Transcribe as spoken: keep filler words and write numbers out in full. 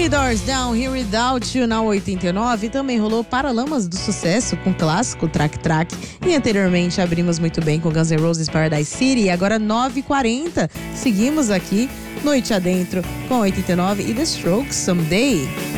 Doors, Down Here Without You na oitenta e nove. Também rolou Paralamas do Sucesso com o clássico Track Track. E anteriormente abrimos muito bem com Guns N' Roses Paradise City. E agora nove e quarenta. Seguimos aqui Noite Adentro com oitenta e nove e The Strokes Someday.